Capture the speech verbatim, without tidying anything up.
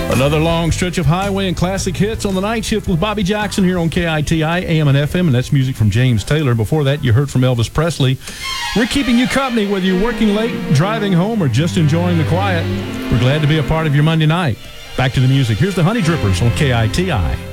Another long stretch of highway and classic hits on the night shift with Bobby Jackson here on K I T I, A M and F M, and that's music from James Taylor. Before that, you heard from Elvis Presley. We're keeping you company whether you're working late, driving home, or just enjoying the quiet. We're glad to be a part of your Monday night. Back to the music. Here's the Honey Drippers on K I T I.